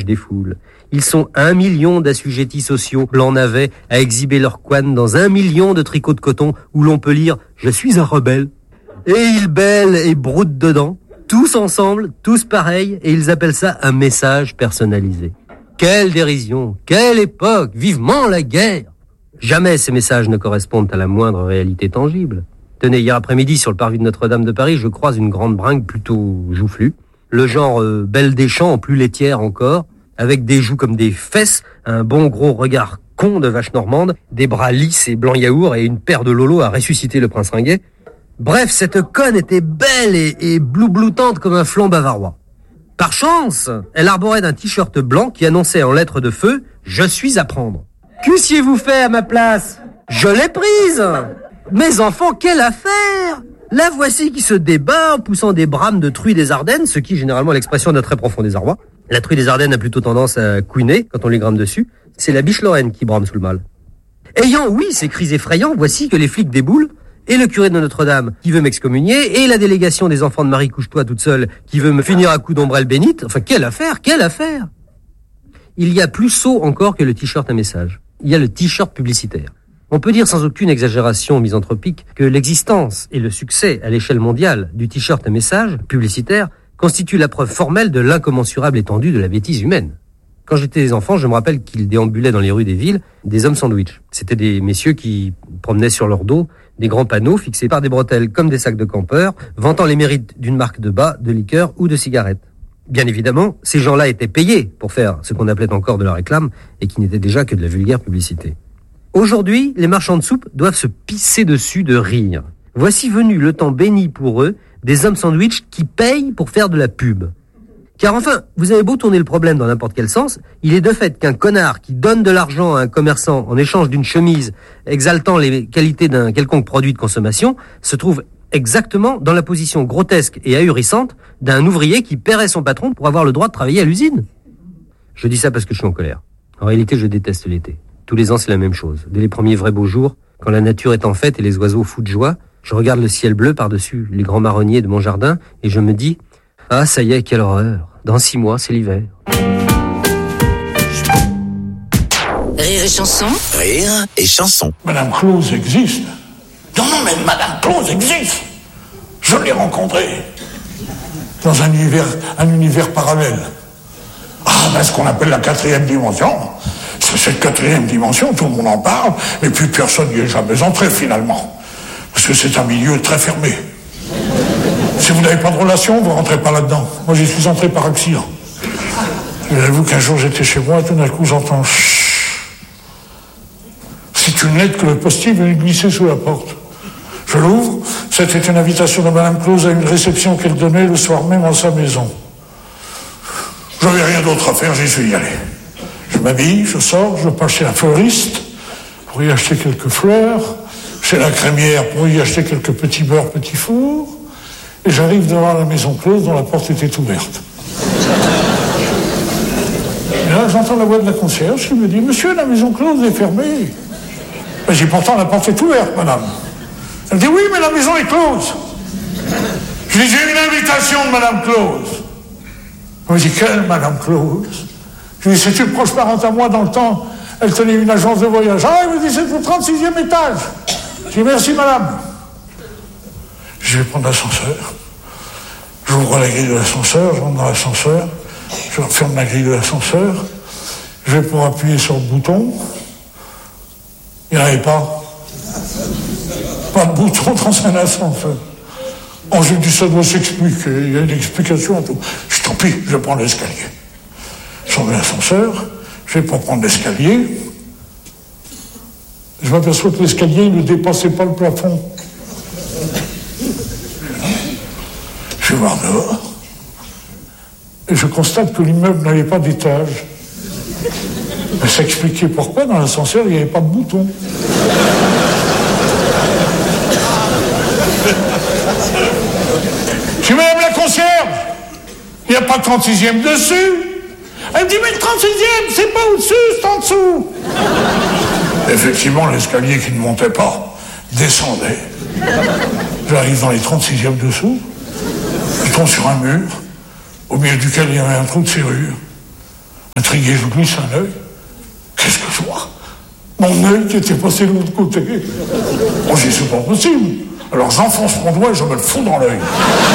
des foules. Ils sont 1 million d'assujettis sociaux blancs navets à exhiber leur couenne dans 1 million de tricots de coton où l'on peut lire « Je suis un rebelle ». Et ils bêlent et broutent dedans, tous ensemble, tous pareils, et ils appellent ça un message personnalisé. Quelle dérision, quelle époque, vivement la guerre! Jamais ces messages ne correspondent à la moindre réalité tangible. Tenez, hier après-midi, sur le parvis de Notre-Dame de Paris, je croise une grande bringue plutôt joufflue, le genre Belle des Champs en plus laitière encore, avec des joues comme des fesses, un bon gros regard con de vache normande, des bras lisses et blancs yaourt et une paire de lolos à ressusciter le prince Ringuet. Bref, cette conne était belle et bloutante comme un flanc bavarois. Par chance, elle arborait un t-shirt blanc qui annonçait en lettres de feu « Je suis à prendre ». Qu'eussiez-vous fait à ma place? Je l'ai prise! Mes enfants, quelle affaire! La voici qui se débat en poussant des brames de truie des Ardennes, ce qui, généralement, est l'expression d'un très profond désarroi. La truie des Ardennes a plutôt tendance à couiner quand on lui grame dessus. C'est la biche lorraine qui brame sous le mal. Ayant, oui, ces cris effrayants, voici que les flics déboulent, et le curé de Notre-Dame qui veut m'excommunier, et la délégation des enfants de Marie couche-toi toute seule qui veut me finir à coups d'ombrelle bénite. Enfin, quelle affaire! Quelle affaire! Il y a plus sot encore que le t-shirt à message. Il y a le t-shirt publicitaire. On peut dire sans aucune exagération misanthropique que l'existence et le succès à l'échelle mondiale du t-shirt à message publicitaire constituent la preuve formelle de l'incommensurable étendue de la bêtise humaine. Quand j'étais enfant, je me rappelle qu'ils déambulaient dans les rues des villes des hommes sandwich. C'était des messieurs qui promenaient sur leur dos des grands panneaux fixés par des bretelles comme des sacs de campeurs, vantant les mérites d'une marque de bas, de liqueur ou de cigarettes. Bien évidemment, ces gens-là étaient payés pour faire ce qu'on appelait encore de la réclame et qui n'était déjà que de la vulgaire publicité. Aujourd'hui, les marchands de soupe doivent se pisser dessus de rire. Voici venu le temps béni pour eux des hommes sandwich qui payent pour faire de la pub. Car enfin, vous avez beau tourner le problème dans n'importe quel sens, il est de fait qu'un connard qui donne de l'argent à un commerçant en échange d'une chemise exaltant les qualités d'un quelconque produit de consommation se trouve exactement dans la position grotesque et ahurissante d'un ouvrier qui paierait son patron pour avoir le droit de travailler à l'usine. Je dis ça parce que je suis en colère. En réalité, je déteste l'été. Tous les ans, c'est la même chose. Dès les premiers vrais beaux jours, quand la nature est en fête et les oiseaux fous de joie, je regarde le ciel bleu par-dessus les grands marronniers de mon jardin et je me dis « Ah, ça y est, quelle horreur. Dans 6 mois, c'est l'hiver. » Rire et chanson. Rire et chanson. Madame Close existe. Non, mais Madame Close existe. Je l'ai rencontrée dans un univers parallèle. Ce qu'on appelle la 4e dimension. C'est cette 4e dimension, tout le monde en parle, et puis personne n'y est jamais entré finalement. Parce que c'est un milieu très fermé. Si vous n'avez pas de relation, vous ne rentrez pas là-dedans. Moi, j'y suis entré par accident. J'avoue qu'un jour, j'étais chez moi, et tout d'un coup, j'entends chut. C'est une lettre que le postier venait glisser sous la porte. Je l'ouvre, c'était une invitation de Madame Close à une réception qu'elle donnait le soir même en sa maison. J'avais rien d'autre à faire, j'y suis allé. Je m'habille, je sors, je passe chez la fleuriste pour y acheter quelques fleurs, chez la crémière pour y acheter quelques petits beurres, petits fours, et j'arrive devant la maison Close dont la porte était ouverte. Et là, j'entends la voix de la concierge qui me dit « Monsieur, la maison Close est fermée. » Mais j'ai pourtant la porte est ouverte, madame. Elle me dit « Oui, mais la maison est close. » Je lui dis « J'ai une invitation de Madame Close. » Elle me dit « Quelle Madame Close ?» Je lui dis « C'est une proche parente à moi dans le temps. Elle tenait une agence de voyage. » Ah, elle me dit « C'est au 36e étage. » Je dis « Merci, madame. » Je vais prendre l'ascenseur. J'ouvre la grille de l'ascenseur, je rentre dans l'ascenseur. Je referme la grille de l'ascenseur. Je vais pour appuyer sur le bouton. Il n'y en avait pas. Pas de bouton dans un ascenseur. Ensuite, ça doit s'expliquer. Il y a une explication à tout. Je dis, tant pis, je prends l'escalier. Je sors de l'ascenseur, je vais pour prendre l'escalier. Je m'aperçois que l'escalier ne dépassait pas le plafond. Je vais voir dehors. Et je constate que l'immeuble n'avait pas d'étage. Mais ça expliquait pourquoi dans l'ascenseur il n'y avait pas de bouton. Je dis, madame la concierge, il n'y a pas de 36e dessus. Elle me dit, mais le 36e, c'est pas au-dessus, c'est en dessous. Effectivement, l'escalier qui ne montait pas descendait. J'arrive dans les 36e dessous. Je tombe sur un mur, au milieu duquel il y avait un trou de serrure. À l'intérieur, il y avait un trou. Intrigué, je glisse un œil. Qu'est-ce que je vois? Mon œil qui était passé de l'autre côté. Bon, j'ai dit, c'est pas possible. Alors j'enfonce mon doigt et je me le fous dans l'œil.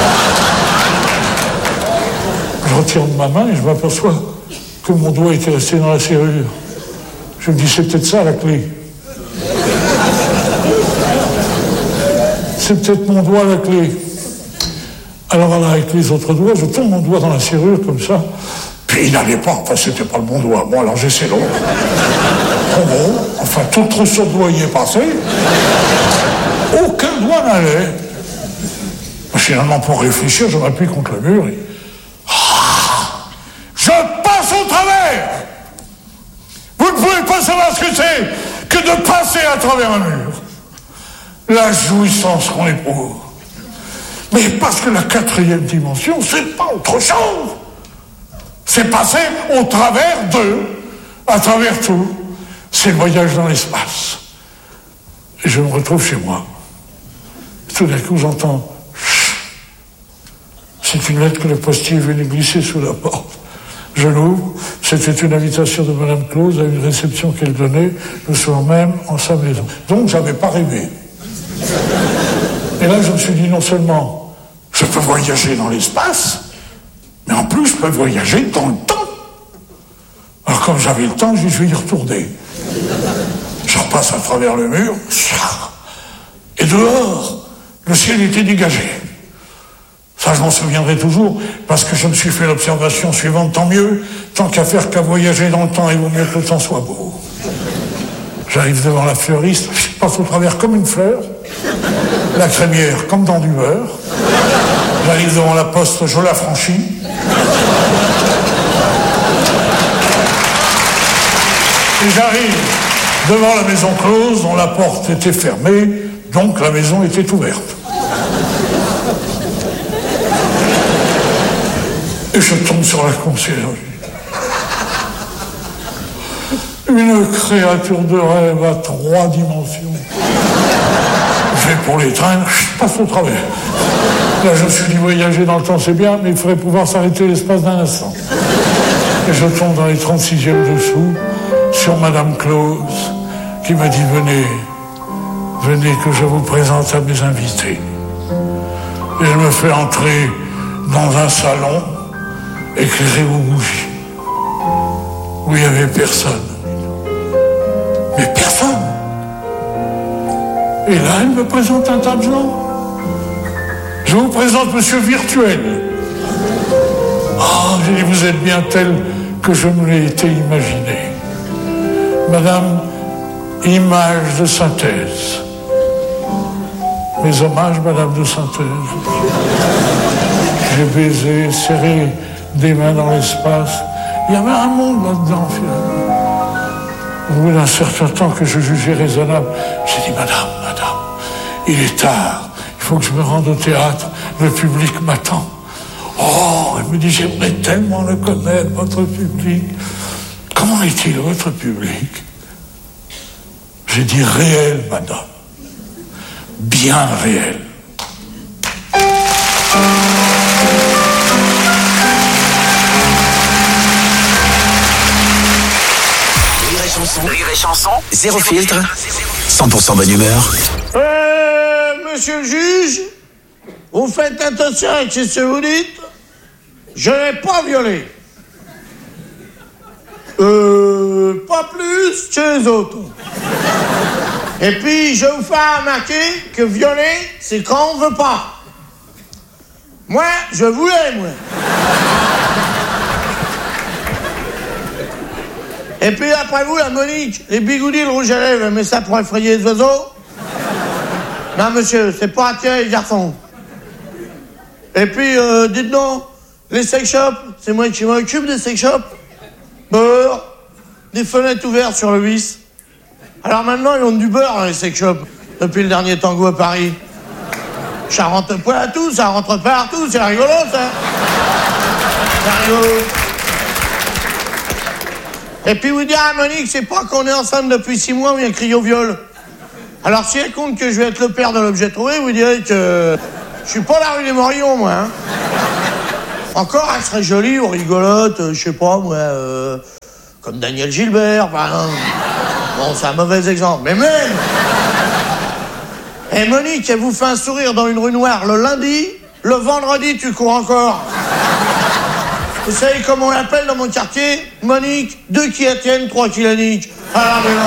Je retire de ma main et je m'aperçois que mon doigt était resté dans la serrure. Je me dis, c'est peut-être ça la clé. C'est peut-être mon doigt la clé. Alors avec les autres doigts, je tourne mon doigt dans la serrure comme ça. Puis il n'allait pas, enfin c'était pas le bon doigt. Bon alors j'essaie l'autre. En gros, enfin tout le trousseau de doigts y est passé. Aucun doigt n'allait. Finalement pour réfléchir, je m'appuie contre le mur et... je passe au travers. Vous ne pouvez pas savoir ce que c'est que de passer à travers un mur. La jouissance qu'on éprouve. Mais parce que la 4e dimension, c'est pas autre chose. C'est passer au travers d'eux, à travers tout. C'est le voyage dans l'espace. Et je me retrouve chez moi. Tout d'un coup, j'entends... C'est une lettre que le postier est venu glisser sous la porte. Je l'ouvre. C'était une invitation de Madame Clause à une réception qu'elle donnait le soir même en sa maison. Donc, j'avais pas rêvé. Et là, je me suis dit, non seulement je peux voyager dans l'espace, mais en plus, je peux voyager dans le temps. Alors, comme j'avais le temps, je vais y retourner. Je repasse à travers le mur, et dehors, le ciel était dégagé. Ça, je m'en souviendrai toujours, parce que je me suis fait l'observation suivante, tant mieux, tant qu'à faire qu'à voyager dans le temps, il vaut mieux que le temps soit beau. J'arrive devant la fleuriste, je passe au travers comme une fleur, la crémière comme dans du beurre. J'arrive devant la poste, je la franchis. Et j'arrive devant la maison close, dont la porte était fermée, donc la maison était ouverte. Et je tombe sur la concierge. Une créature de rêve à 3 dimensions. Je vais pour l'étreindre, je passe au travers. Là, je me suis dit, voyager dans le temps, c'est bien, mais il faudrait pouvoir s'arrêter l'espace d'un instant. Et je tombe dans les 36e dessous, sur Madame Clause, qui m'a dit, venez que je vous présente à mes invités. Et elle me fait entrer dans un salon éclairé aux bougies, où il n'y avait personne. Mais personne. Et là, elle me présente un tas de gens. Je vous présente Monsieur Virtuel. Ah, j'ai dit, vous êtes bien tel que je me l'ai été imaginé. Madame Image de Synthèse. Mes hommages, Madame de Synthèse. J'ai baisé, serré des mains dans l'espace. Il y avait un monde là-dedans, finalement. Au bout d'un certain temps que je jugeais raisonnable, j'ai dit, Madame, il est tard, il faut que je me rende au théâtre, le public m'attend. Oh, elle me dit, j'aimerais tellement le connaître, votre public. Comment est-il, votre public? J'ai dit, réel, madame. Bien réel. Rire et chanson, zéro filtre, 100% bonne humeur. Monsieur le juge, vous faites attention avec ce que vous dites. Je n'ai pas violé. Pas plus que les autres. Et puis, je vous fais remarquer que violer, c'est quand on veut pas. Moi, je voulais, moi. Et puis, après vous, la Monique, les bigoudis, le rouge à lèvres, mais ça pour effrayer les oiseaux. Non, monsieur, c'est pas attirer les garçons. Et puis, dites donc, les sex shops, c'est moi qui m'occupe des sex shops. Beurre, des fenêtres ouvertes sur le 8. Alors maintenant, ils ont du beurre dans les sex shops, depuis le dernier tango à Paris. Ça rentre partout, ça rentre partout, c'est rigolo, ça. C'est rigolo. Et puis vous dire à Monique, c'est pas qu'on est enceinte depuis 6 mois, on vient crier au viol. Alors si elle compte que je vais être le père de l'objet trouvé, vous direz que je suis pas la rue des Morillons, moi. Hein. Encore, elle serait jolie ou rigolote, je sais pas, moi. Comme Daniel Gilbert, par exemple. Bon, c'est un mauvais exemple, mais même... Et Monique, elle vous fait un sourire dans une rue noire le lundi, le vendredi, tu cours encore. Vous savez comment on l'appelle dans mon quartier? Monique, 2 qui la tiennent, 3 qui la niquent. Ah, mais non.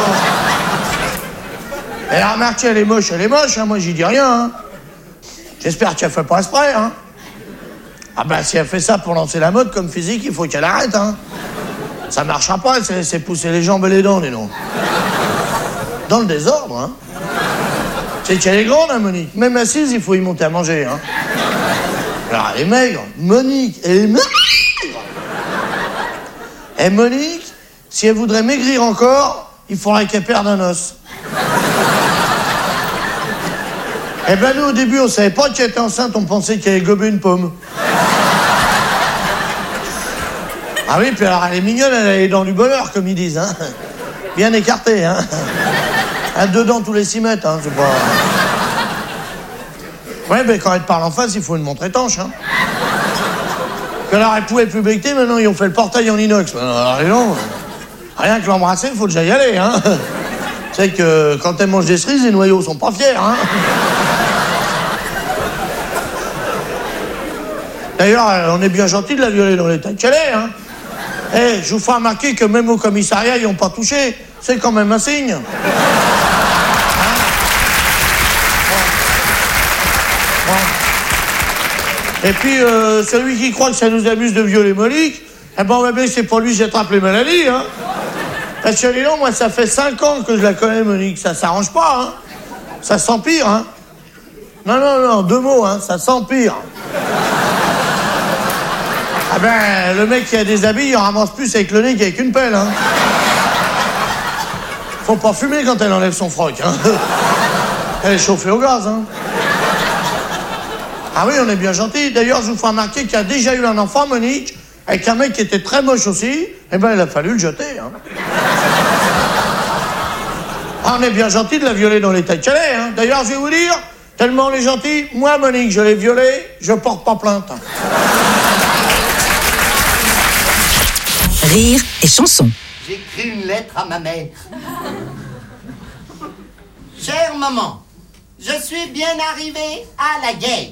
Et remarquez, elle est moche, hein, moi j'y dis rien, hein. J'espère qu'elle fait pas exprès, hein. Ah ben, si elle fait ça pour lancer la mode comme physique, il faut qu'elle arrête, hein. Ça marchera pas, c'est pousser les jambes et les dents, dis donc. Dans le désordre, hein. C'est qu'elle est grande, hein, Monique. Même assise, il faut y monter à manger, hein. Alors, elle est maigre. Monique, elle est maigre. Et Monique, si elle voudrait maigrir encore, il faudrait qu'elle perde un os. Eh ben, nous, au début, on savait pas qu'elle était enceinte, on pensait qu'elle allait gober une pomme. Ah oui, puis alors, elle est mignonne, elle a les dents du bonheur, comme ils disent, hein. Bien écartées, hein. Un 2 dents tous les 6 mètres, hein, c'est pas... Ouais, mais quand elle te parle en face, il faut une montre étanche, hein. Puis alors, elle pouvait plus becter, maintenant, ils ont fait le portail en inox. Alors, non, rien que l'embrasser, il faut déjà y aller, hein. Tu sais que quand elle mange des cerises, les noyaux sont pas fiers, hein. D'ailleurs, on est bien gentil de la violer dans l'état qu'elle est, hein. Eh, je vous ferai remarquer que même au commissariat, ils n'ont pas touché. C'est quand même un signe. Et puis, celui qui croit que ça nous amuse de violer Monique, eh ben, on va bien que c'est pour lui que j'attrape les maladies, hein. Parce que, dis donc, moi, ça fait 5 ans que je la connais, Monique. Ça s'arrange pas, hein. Ça s'empire, hein. Non, 2 mots, hein. Ça s'empire. Ah ben, le mec qui a des habits, il en ramasse plus avec le nez qu'avec une pelle, hein. Faut pas fumer quand elle enlève son froc, hein. Elle est chauffée au gaz, hein. Ah oui, on est bien gentil. D'ailleurs, je vous ferai remarquer qu'il y a déjà eu un enfant, Monique, avec un mec qui était très moche aussi. Eh ben, il a fallu le jeter, hein. Ah, on est bien gentil de la violer dans l'état qu'elle est, hein. D'ailleurs, je vais vous dire, tellement on est gentil, moi, Monique, je l'ai violée, je porte pas plainte. Rire et chanson. J'écris une lettre à ma mère. Chère maman, je suis bien arrivé à la guerre.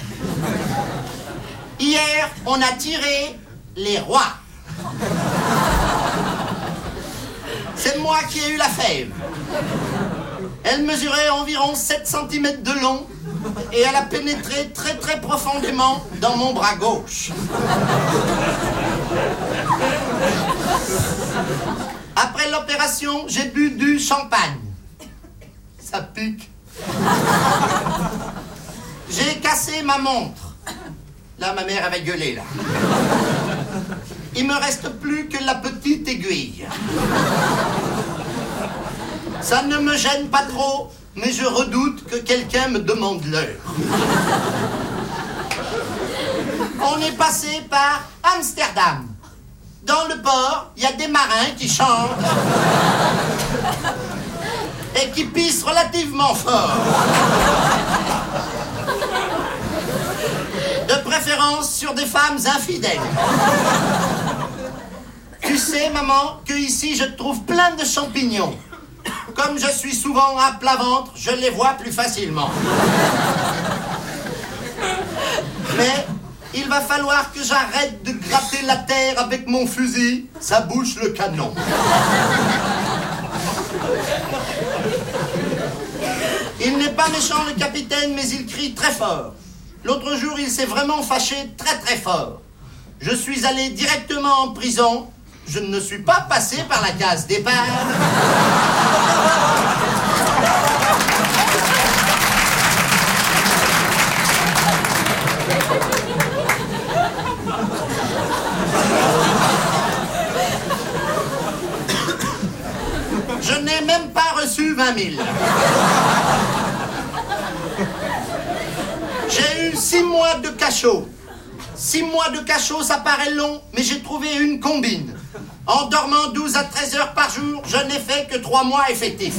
Hier, on a tiré les rois. C'est moi qui ai eu la fève. Elle mesurait environ 7 cm de long et elle a pénétré très très profondément dans mon bras gauche. Après l'opération, j'ai bu du champagne. Ça pique. J'ai cassé ma montre. Là, ma mère avait gueulé, là. Il me reste plus que la petite aiguille. Ça ne me gêne pas trop, mais je redoute que quelqu'un me demande l'heure. On est passé par Amsterdam. Dans le port, il y a des marins qui chantent et qui pissent relativement fort. De préférence sur des femmes infidèles. Tu sais, maman, que ici je trouve plein de champignons. Comme je suis souvent à plat ventre, je les vois plus facilement. Mais il va falloir que j'arrête de gratter la terre avec mon fusil. Ça bouche le canon. Il n'est pas méchant, le capitaine, mais il crie très fort. L'autre jour, il s'est vraiment fâché très très fort. Je suis allé directement en prison. Je ne suis pas passé par la case départ. Je n'ai même pas reçu 20 000. J'ai eu 6 mois de cachot. 6 mois de cachot, ça paraît long, mais j'ai trouvé une combine. En dormant 12 à 13 heures par jour, je n'ai fait que 3 mois effectifs.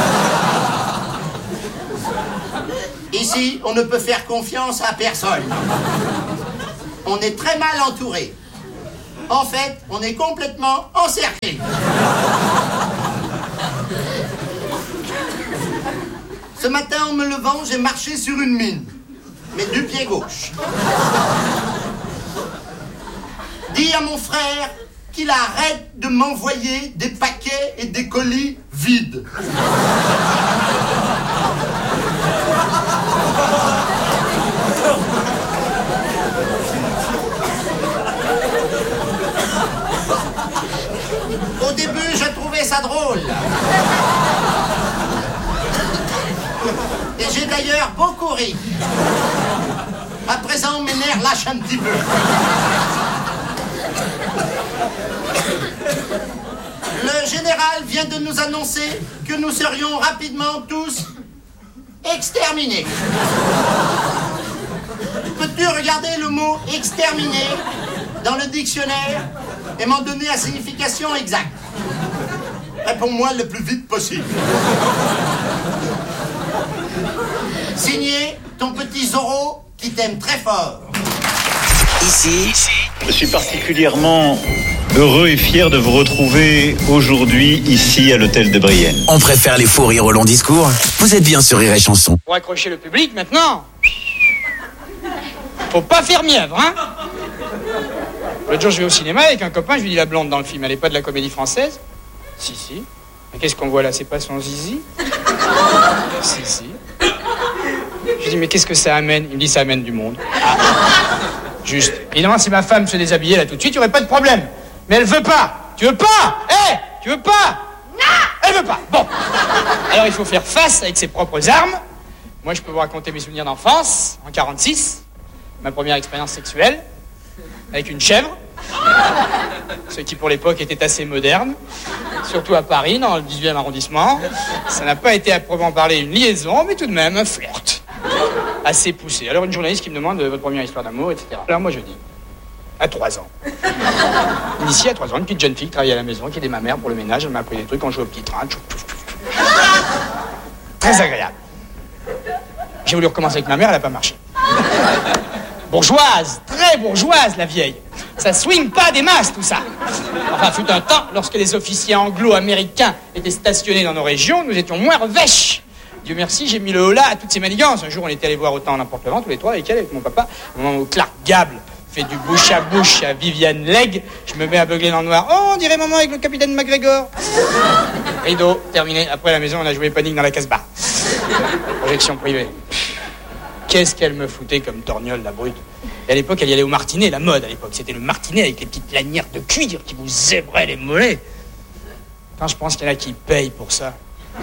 Ici, on ne peut faire confiance à personne. On est très mal entouré. En fait, on est complètement encerclés. Ce matin, en me levant, j'ai marché sur une mine, mais du pied gauche. Dis à mon frère qu'il arrête de m'envoyer des paquets et des colis vides. Au début, je trouvais ça drôle. Et j'ai d'ailleurs beaucoup ri. À présent, mes nerfs lâchent un petit peu. Le général vient de nous annoncer que nous serions rapidement tous exterminés. Peux-tu regarder le mot exterminé dans le dictionnaire et m'en donner la signification exacte? Réponds-moi le plus vite possible. Signé ton petit Zorro qui t'aime très fort. Ici, je suis particulièrement heureux et fier de vous retrouver aujourd'hui ici à l'hôtel de Brienne. on préfère les faux rires aux longs discours. Vous êtes bien sur Rire et Chanson. Pour accrocher le public, maintenant, faut pas faire mièvre, hein. L'autre jour, je vais au cinéma avec un copain, je lui dis la blonde dans le film, elle est pas de la comédie française? Si. Mais qu'est-ce qu'on voit là, c'est pas son zizi? Si. Je lui dis, mais qu'est-ce que ça amène? Il me dit, ça amène du monde. Ah. Juste. Évidemment, si ma femme se déshabillait là tout de suite, il n'y aurait pas de problème. Mais elle veut pas. Tu veux pas? Tu veux pas? Non! Elle veut pas. Bon. Alors il faut faire face avec ses propres armes. Moi, je peux vous raconter mes souvenirs d'enfance, en 46. Ma première expérience sexuelle, avec une chèvre. Ce qui, pour l'époque, était assez moderne. Surtout à Paris, dans le 18e arrondissement. Ça n'a pas été à proprement parler une liaison, mais tout de même un flirt. Assez poussé. Alors une journaliste qui me demande votre première histoire d'amour, etc. Alors moi je dis, à 3 ans. Ici à 3 ans, une petite jeune fille qui travaillait à la maison, qui aidait ma mère pour le ménage, elle m'a appris des trucs, on jouait au petit train. Très agréable. J'ai voulu recommencer avec ma mère, elle n'a pas marché. Bourgeoise, très bourgeoise la vieille. Ça swing pas des masses tout ça. Enfin, fut un temps, lorsque les officiers anglo-américains étaient stationnés dans nos régions, nous étions moins revêches. Dieu merci, j'ai mis le holà à toutes ces manigances. Un jour, on était allé voir Autant n'importe le vent, tous les trois, avec elle, avec mon papa. Au moment où Clark Gable fait du bouche à bouche à Viviane Legge, je me mets aveugler dans le noir. Oh, on dirait maman avec le capitaine McGregor. Rideau, terminé. Après, à la maison, on a joué Panique dans la Casbah. Projection privée. Qu'est-ce qu'elle me foutait comme torgnole, la brute. Et à l'époque, elle y allait au martinet, la mode à l'époque. C'était le martinet avec les petites lanières de cuir qui vous zébraient les mollets. Quand je pense qu'il y en a qui payent pour ça.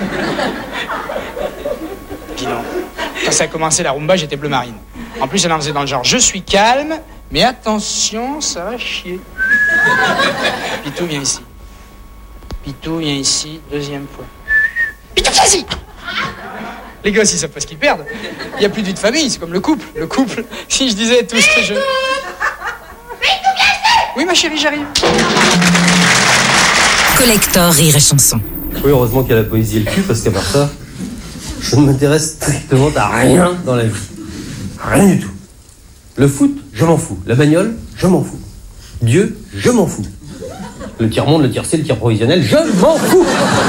Puis non. Quand ça a commencé la rumba, j'étais bleu marine. En plus, elle en faisait dans le genre, je suis calme, mais attention, ça va chier. Pitou, viens ici. Pitou, viens ici, deuxième fois. Pitou, viens ici. Les gosses, ils savent pas ce qu'ils perdent. Il n'y a plus de vie de famille, c'est comme le couple. Le couple, si je disais tout ce que je... Oui, ma chérie, j'arrive. Collector Rire et Chanson. Oui, heureusement qu'il y a la poésie et le cul, parce qu'à part ça, je ne m'intéresse strictement à rien dans la vie. Rien du tout. Le foot, je m'en fous. La bagnole, je m'en fous. Dieu, je m'en fous. Le tiers-monde, le tiers-C, le tiers provisionnel, je m'en fous.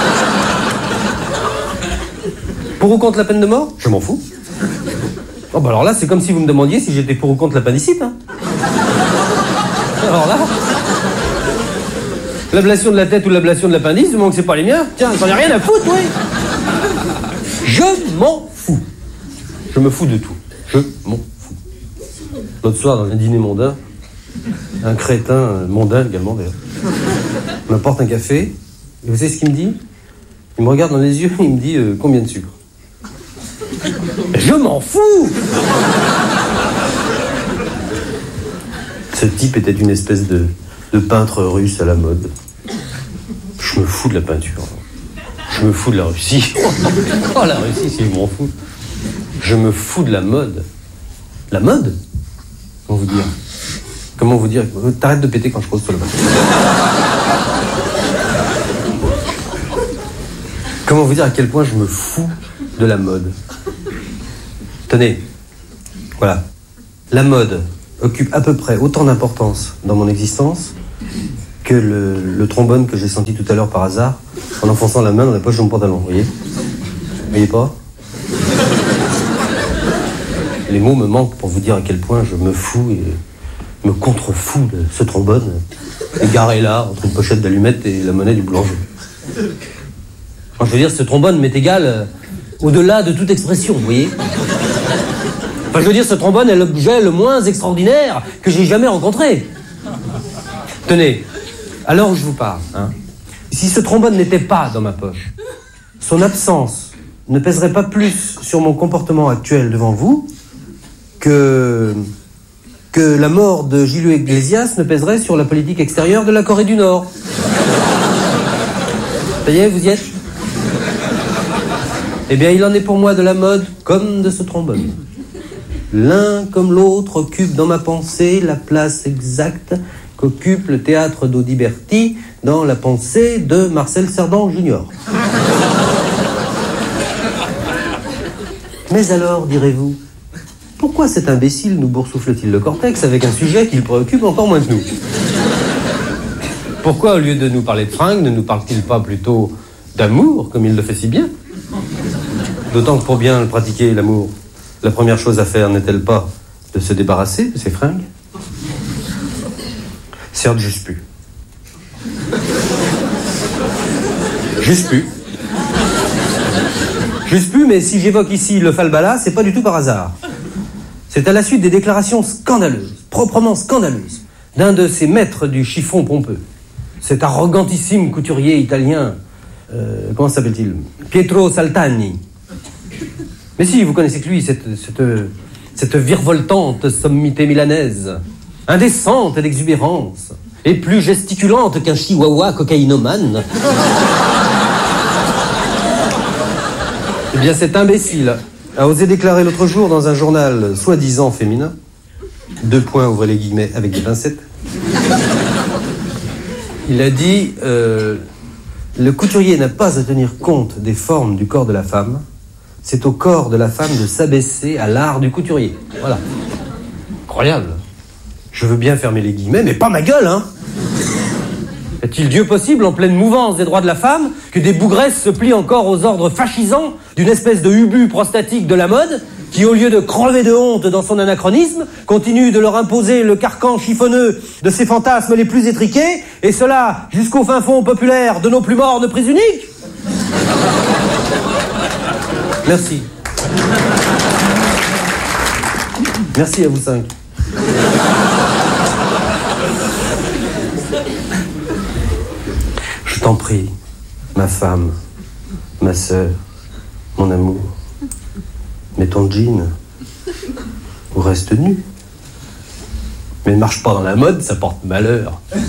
Pour ou contre la peine de mort? Je m'en fous. Oh bah alors là, c'est comme si vous me demandiez si j'étais pour ou contre l'appendicite. Hein. Alors là... L'ablation de la tête ou l'ablation de l'appendice, du moment que c'est pas les miens, tiens, j'en ai rien à foutre, oui. Je m'en fous. Je me fous de tout. Je m'en fous. L'autre soir, dans un dîner mondain, un crétin mondain également, d'ailleurs, m'apporte un café, et vous savez ce qu'il me dit? Il me regarde dans les yeux et il me dit combien de sucre? Je m'en fous. Ce type était une espèce de peintre russe à la mode. Je me fous de la peinture. Je me fous de la Russie. Oh, la Russie, si je m'en fous. Je me fous de la mode. La mode? Comment vous dire? T'arrêtes de péter quand je pose sur le bateau. Comment vous dire à quel point je me fous de la mode? Tenez, voilà. La mode occupe à peu près autant d'importance dans mon existence que le trombone que j'ai senti tout à l'heure par hasard, en enfonçant la main dans la poche de mon pantalon, vous voyez? Vous voyez pas? Les mots me manquent pour vous dire à quel point je me fous et me contrefous de ce trombone, égaré là, entre une pochette d'allumettes et la monnaie du boulanger. Enfin, je veux dire, ce trombone m'est égal au-delà de toute expression, vous voyez? Enfin, je veux dire, ce trombone est l'objet le moins extraordinaire que j'ai jamais rencontré. Tenez, à l'heure où je vous parle, si ce trombone n'était pas dans ma poche, son absence ne pèserait pas plus sur mon comportement actuel devant vous que la mort de Julio Iglesias ne pèserait sur la politique extérieure de la Corée du Nord. Ça y est, vous y êtes? Eh bien, il en est pour moi de la mode comme de ce trombone. L'un comme l'autre occupe dans ma pensée la place exacte qu'occupe le théâtre d'Audiberti dans la pensée de Marcel Cerdan Jr. Mais alors, direz-vous, pourquoi cet imbécile nous boursoufle-t-il le cortex avec un sujet qui le préoccupe encore moins que nous? Pourquoi, au lieu de nous parler de fringues, ne nous parle-t-il pas plutôt d'amour, comme il le fait si bien? D'autant que pour bien le pratiquer, l'amour, la première chose à faire n'est-elle pas de se débarrasser de ses fringues? Certes, juste plus. Juste plus. Juste plus, mais si j'évoque ici le falbala, c'est pas du tout par hasard. C'est à la suite des déclarations scandaleuses, proprement scandaleuses, d'un de ces maîtres du chiffon pompeux. Cet arrogantissime couturier italien, comment s'appelle-t-il? Pietro Saltani. Mais si, vous connaissez que lui, cette virevoltante sommité milanaise, indécente d'exubérance, et plus gesticulante qu'un chihuahua cocaïnomane. Eh bien, cet imbécile a osé déclarer l'autre jour dans un journal soi-disant féminin, 2 points, ouvrez les guillemets, avec des pincettes, il a dit le couturier n'a pas à tenir compte des formes du corps de la femme, c'est au corps de la femme de s'abaisser à l'art du couturier. Voilà. Incroyable. Je veux bien fermer les guillemets, mais pas ma gueule, hein. Est-il Dieu possible, en pleine mouvance des droits de la femme, que des bougresses se plient encore aux ordres fascisants d'une espèce de ubu prostatique de la mode, qui, au lieu de crever de honte dans son anachronisme, continue de leur imposer le carcan chiffonneux de ses fantasmes les plus étriqués, et cela jusqu'au fin fond populaire de nos plus mornes prises uniques? Merci. Merci à vous 5. Je t'en prie, ma femme, ma sœur, mon amour, mets ton jean ou reste nu. Mais ne marche pas dans la mode, ça porte malheur. Rire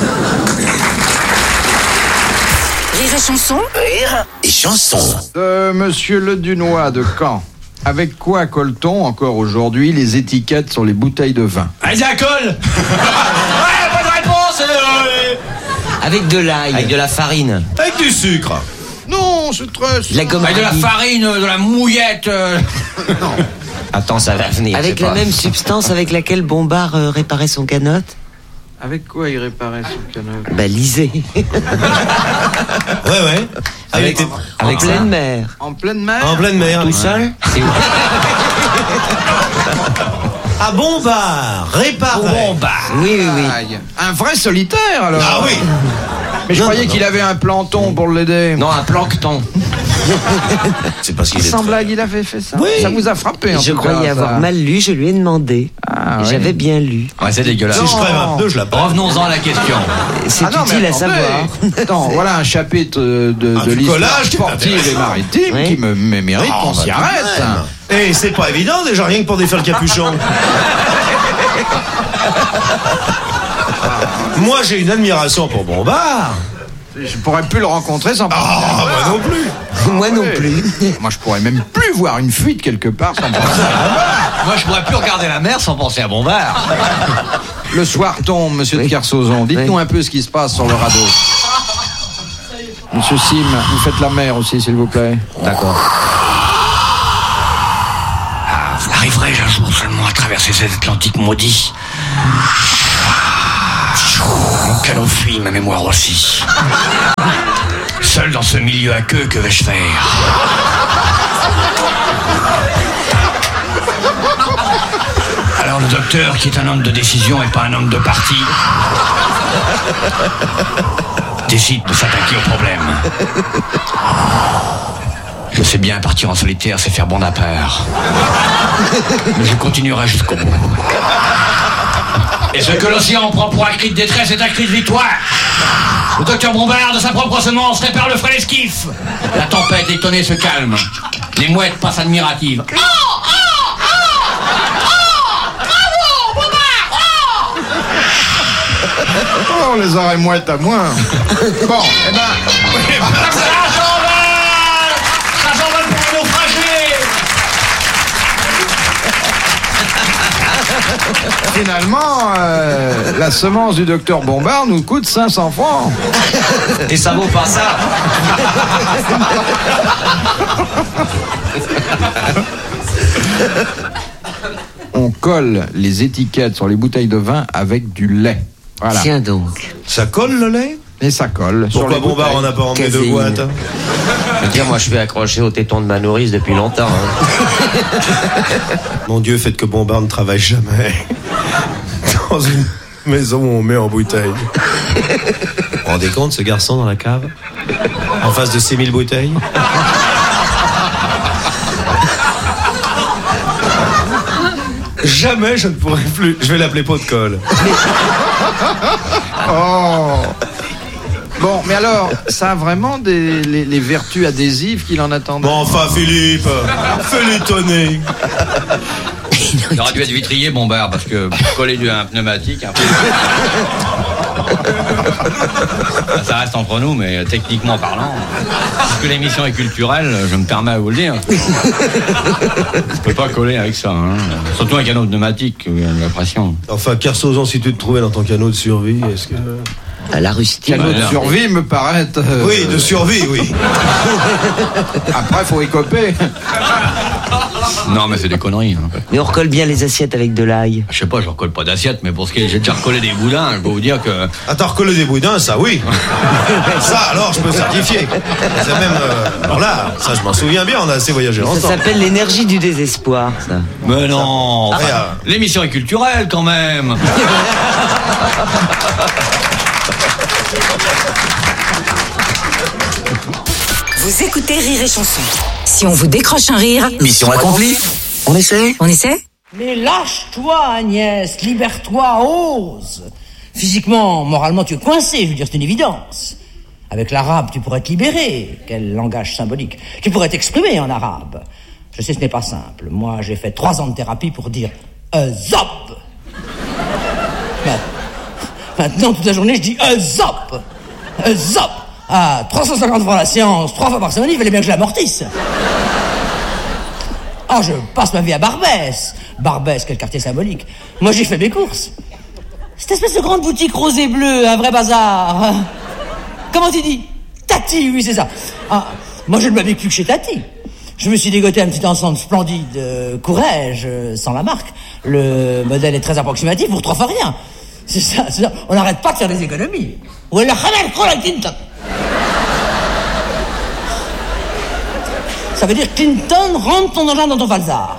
et chanson. Rire et chanson. Monsieur Le Dunois de Caen. Avec quoi colle-t-on encore aujourd'hui les étiquettes sur les bouteilles de vin? Avec de la colle. Ouais, bonne réponse. Avec de l'ail. Avec de la farine. Avec du sucre. Non, c'est très... La gomme avec de la farine, de la mouillette. Non. Attends, ça va venir. Avec la même substance avec laquelle Bombard réparait son canotte? Avec quoi il réparait son canotte? Bah, lisez. Ouais. Avec en pleine mer. En pleine mer? En pleine mer. Tout seul? À Bombard, réparait. Bombard. Oui. Aïe. Un vrai solitaire, alors. Ah oui. Mais je croyais qu'il avait un planton pour l'aider. Non, un plancton. C'est parce qu'il est... Sans blague, il avait fait ça. Oui. Ça vous a frappé, en Je tout croyais cas, avoir ça. mal lu, je lui ai demandé. Ah, oui. J'avais bien lu. Ouais, c'est dégueulasse. Si je crève un peu, je la prends. Revenons-en à la question. C'est non, mais utile à attendez. savoir. Attends, voilà un chapitre de l'histoire collage qui est sportive et intéressant. maritime Oui. qui me mérite qu'on s'y arrête. Et c'est pas évident déjà, rien que pour défaire le capuchon. Moi, j'ai une admiration pour Bombard. Je pourrais plus le rencontrer sans penser à moi non plus. Moi non plus. Moi, je pourrais même plus voir une fuite quelque part sans penser à Bombard. Moi, je pourrais plus regarder la mer sans penser à Bombard. Le soir tombe, monsieur de Kersauzon. Dites-nous un peu ce qui se passe sur le radeau. Monsieur Sim, vous faites la mer aussi, s'il vous plaît. D'accord. Arriverai-je un jour seulement à traverser cet Atlantique maudit? Mon canon fuit, ma mémoire aussi. Seul dans ce milieu à queue, que vais-je faire? Alors le docteur, qui est un homme de décision et pas un homme de parti, décide de s'attaquer au problème. Je sais bien, partir en solitaire, c'est faire bon à part. Mais je continuerai jusqu'au bout. Et ce que l'océan prend pour un cri de détresse est un cri de victoire. Le docteur Bombard, de sa propre semence, répare le frêle esquif. La tempête étonnée se calme. Les mouettes passent admiratives. Oh, les oreilles mouettes à moins. Bon, eh ben... Ça s'envole pour un naufragé. Finalement, la semence du docteur Bombard nous coûte 500 francs. Et ça vaut pas ça. On colle les étiquettes sur les bouteilles de vin avec du lait. Voilà. Tiens donc. Ça colle le lait? Et ça colle. Pourquoi Bombard en a pas emmené deux boîtes? Je veux dire, moi je suis accroché au téton de ma nourrice depuis longtemps. Mon Dieu, faites que Bombard ne travaille jamais dans une maison où on met en bouteille. Vous vous rendez compte, ce garçon dans la cave? En face de 6000 bouteilles? Jamais je ne pourrai plus. Je vais l'appeler pot de colle. Oh. Bon, mais alors, ça a vraiment les vertus adhésives qu'il en attendait. Bon, enfin, Philippe, fais-les tonner. Il aurait dû être vitrier, Bombard, parce que coller un pneumatique, un peu... Ça reste entre nous, mais techniquement parlant, puisque l'émission est culturelle, je me permets à vous le dire. Je peux pas coller avec ça, hein. Surtout un canot pneumatique, la pression. Enfin, Kersozon, si tu te trouvais dans ton canot de survie, est-ce que... À la rustique. Canot de survie me paraît... Oui, de survie, oui. Après, faut écoper. Non, mais c'est des conneries. Hein. Mais on recolle bien les assiettes avec de l'ail. Je sais pas, je recolle pas d'assiette, mais pour ce qui est, j'ai déjà recollé des boudins, je peux vous dire que... Ah, t'as recollé des boudins, ça oui. Ça, alors, je peux certifier. C'est même... alors là, ça, je m'en souviens bien, on a assez voyagé ensemble. Ça s'appelle l'énergie du désespoir, ça. Mais non, l'émission est culturelle, quand même. Vous écoutez Rire et Chanson. Si on vous décroche un rire... Mission accomplie. On essaie? On essaie? Mais lâche-toi, Agnès, libère-toi, ose. Physiquement, moralement, tu es coincé, je veux dire, c'est une évidence. Avec l'arabe, tu pourrais te libérer. Quel langage symbolique. Tu pourrais t'exprimer en arabe. Je sais, ce n'est pas simple. Moi, j'ai fait 3 ans de thérapie pour dire zop. Maintenant, toute la journée, je dis zop. Zop. Ah, 350 francs la séance, 3 fois par semaine, il fallait bien que je l'amortisse. Ah, je passe ma vie à Barbès. Barbès, quel quartier symbolique. Moi, j'ai fait mes courses. Cette espèce de grande boutique rose et bleue, un vrai bazar. Comment tu dis? Tati, oui, c'est ça. Ah, moi, je ne m'habille plus que chez Tati. Je me suis dégoté un petit ensemble splendide, Courrèges, sans la marque. Le modèle est très approximatif pour 3 fois rien. C'est ça. On n'arrête pas de faire des économies. Ça veut dire Clinton rentre ton argent dans ton falzar.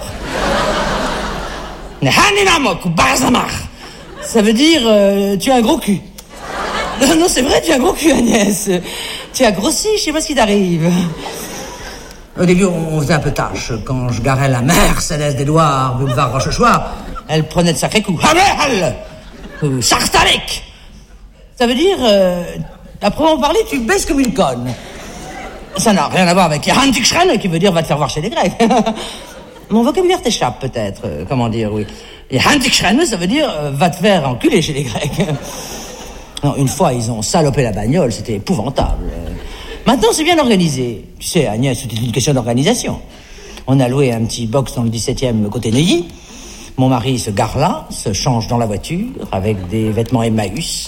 Ça veut dire tu as un gros cul. Non, c'est vrai, tu as un gros cul, Agnès. Tu as grossi, je sais pas ce qui t'arrive. Au début, on faisait un peu tâche. Quand je garais la Mercedes d'Edouard, boulevard Rochechouart, elle prenait de sacrés coups. Ou Sartalek. Ça veut dire, à proprement parler, tu baisses comme une conne. Ça n'a rien à voir avec Hantikschren, qui veut dire va te faire voir chez les Grecs. Mon vocabulaire t'échappe peut-être, comment dire, oui. Et Hantikschren, ça veut dire va te faire enculer chez les Grecs. Non, une fois, ils ont salopé la bagnole, c'était épouvantable. Maintenant, c'est bien organisé. Tu sais, Agnès, c'était une question d'organisation. On a loué un petit box dans le 17e côté Neuilly. Mon mari se gare là, se change dans la voiture, avec des vêtements Emmaüs.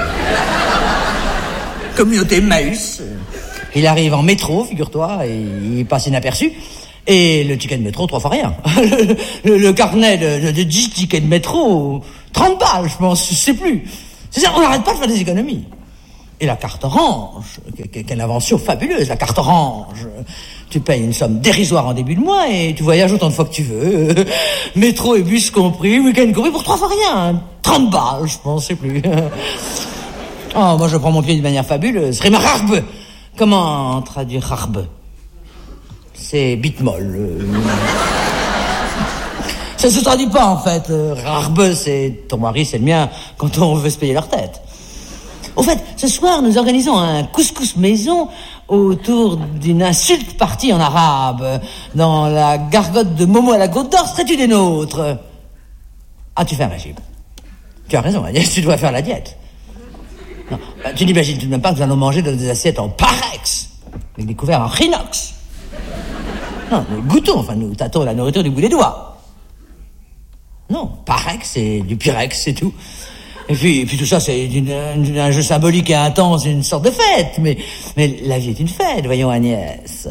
Communauté Emmaüs. Il arrive en métro, figure-toi, et il passe inaperçu. Et le ticket de métro, 3 fois rien. Le carnet de 10 tickets de métro, 30 balles, je pense, je sais plus. C'est-à-dire, on n'arrête pas de faire des économies. Et la carte orange, quelle invention fabuleuse, la carte orange. Tu payes une somme dérisoire en début de mois et tu voyages autant de fois que tu veux. Métro et bus compris, week-end compris, pour 3 fois rien. 30 balles, je pense, c'est plus. Oh, moi je prends mon pied d'une manière fabuleuse. Rimararbe. Comment traduire rarbe? C'est bitmolle. Ça se traduit pas, en fait. Rarbe, c'est ton mari, c'est le mien, quand on veut se payer leur tête. Au fait, ce soir, nous organisons un couscous maison autour d'une insulte partie en arabe. Dans la gargote de Momo à la Côte d'Or, serais-tu des nôtres? Ah, tu fais un régime. Tu as raison, Agnès, tu dois faire la diète. Non, tu n'imagines tout de même pas que nous allons manger dans des assiettes en parex, avec des couverts en inox. Non, nous goûtons, enfin, nous tâtons la nourriture du bout des doigts. Non, parex, c'est du pyrex, c'est tout. Et puis tout ça, c'est un jeu symbolique et intense, une sorte de fête. Mais la vie est une fête, voyons, Agnès.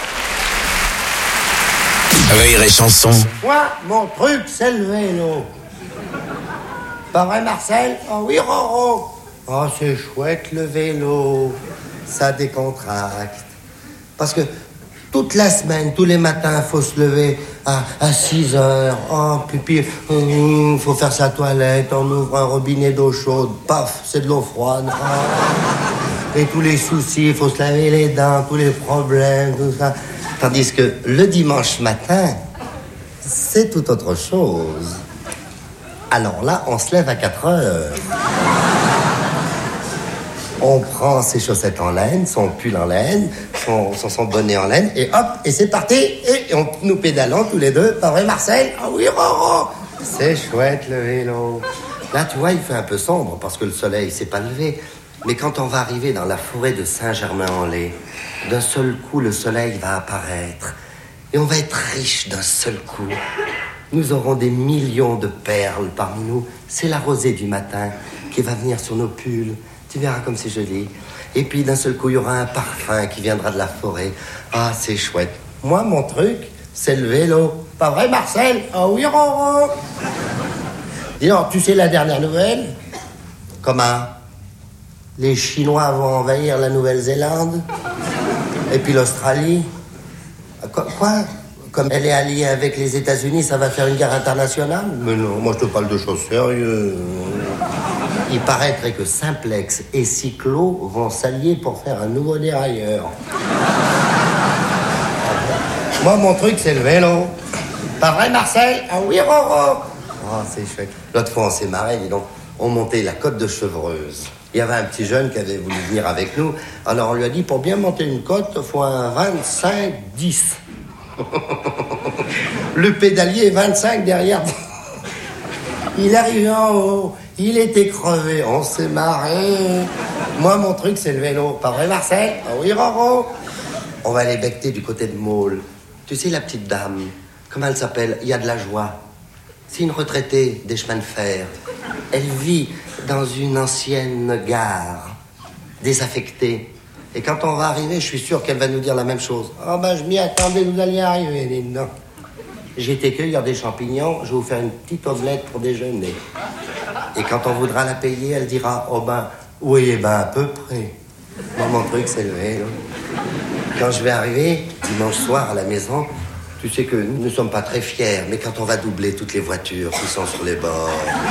Rire et chanson. Moi, mon truc, c'est le vélo. Pas vrai, Marcel? Oh oui, Roro. Oh, c'est chouette, le vélo. Ça décontracte. Parce que toute la semaine, tous les matins, faut se lever à 6 heures. Oh, puis faut faire sa toilette, on ouvre un robinet d'eau chaude. Paf, c'est de l'eau froide. Oh. Et tous les soucis, faut se laver les dents, tous les problèmes, tout ça. Tandis que le dimanche matin, c'est tout autre chose. Alors là, on se lève à 4 heures. On prend ses chaussettes en laine, son pull en laine, son bonnet en laine, et hop, et c'est parti. Et nous pédalons tous les deux. Pas vrai, Marcel? Ah oui, Roro. C'est chouette, le vélo. Là, tu vois, il fait un peu sombre parce que le soleil s'est pas levé. Mais quand on va arriver dans la forêt de Saint-Germain-en-Laye, d'un seul coup, le soleil va apparaître. Et on va être riche d'un seul coup. Nous aurons des millions de perles parmi nous. C'est la rosée du matin qui va venir sur nos pulls. Tu verras comme c'est joli. Et puis d'un seul coup, il y aura un parfum qui viendra de la forêt. Ah, c'est chouette. Moi, mon truc, c'est le vélo. Pas vrai, Marcel? Ah oui, Roro. Dis donc, tu sais la dernière nouvelle? Comment? Les Chinois vont envahir la Nouvelle-Zélande? Et puis l'Australie? Quoi? Comme elle est alliée avec les États-Unis, ça va faire une guerre internationale? Mais non, moi je te parle de choses sérieuses. Il paraîtrait que Simplex et Cyclo vont s'allier pour faire un nouveau dérailleur. Moi, mon truc, c'est le vélo. Pas vrai, Marcel? Ah oui, Roro. Oh, c'est chouette. L'autre fois, on s'est marré, dis donc. On montait la côte de Chevreuse. Il y avait un petit jeune qui avait voulu venir avec nous. Alors, on lui a dit, pour bien monter une côte, il faut un 25-10. Le pédalier est 25 derrière. Il arrive en haut. Il était crevé, on s'est marré. Moi, mon truc, c'est le vélo. Pas vrai, Marcel? Ah oui, Roro. On va aller becter du côté de Maule. Tu sais, la petite dame, comment elle s'appelle? Il y a de la joie. C'est une retraitée des chemins de fer. Elle vit dans une ancienne gare, désaffectée. Et quand on va arriver, je suis sûr qu'elle va nous dire la même chose. Oh ben, je m'y attendais, vous alliez arriver, dis donc. J'ai été cueillir des champignons, je vais vous faire une petite omelette pour déjeuner. Et quand on voudra la payer, elle dira, oh ben, oui, eh ben, à peu près. Moi, mon truc, c'est le vélo. Quand je vais arriver, dimanche soir, à la maison, tu sais que nous ne sommes pas très fiers, mais quand on va doubler toutes les voitures qui sont sur les bords,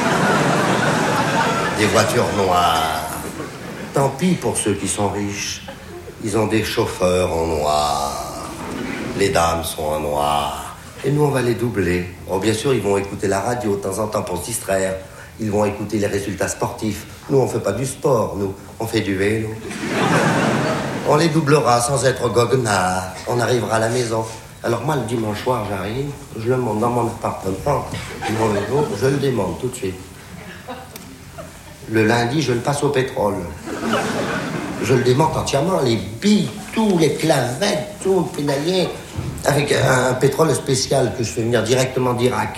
des voitures noires, tant pis pour ceux qui sont riches. Ils ont des chauffeurs en noir. Les dames sont en noir. Et nous, on va les doubler. Oh, bien sûr, ils vont écouter la radio de temps en temps pour se distraire. Ils vont écouter les résultats sportifs. Nous, on fait pas du sport, nous. On fait du vélo. On les doublera sans être goguenard. On arrivera à la maison. Alors moi, le dimanche soir, j'arrive. Je le monte dans mon appartement. Mon vélo, je le démonte tout de suite. Le lundi, je le passe au pétrole. Je le démonte entièrement. Les billes, tous les clavettes, tout le pédalier. Avec un pétrole spécial que je fais venir directement d'Irak.